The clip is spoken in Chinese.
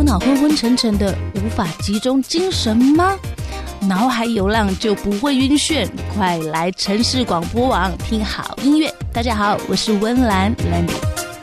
脑昏昏沉沉的，无法集中精神吗？脑海有浪就不会晕眩，快来城市广播网听好音乐。大家好，我是温岚 Landy。